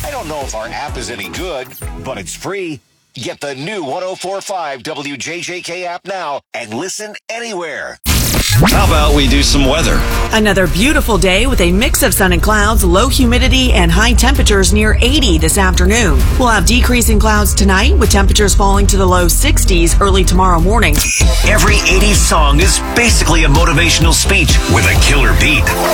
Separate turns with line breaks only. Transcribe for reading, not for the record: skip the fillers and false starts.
I don't know if our app is any good, but it's free. Get the new 104.5 WJJK app now and listen anywhere.
How about we do some weather?
Another beautiful day with a mix of sun and clouds, low humidity, and high temperatures near 80 this afternoon. We'll have decreasing clouds tonight with temperatures falling to the low 60s early tomorrow morning.
Every 80s song is basically a motivational speech with a killer beat.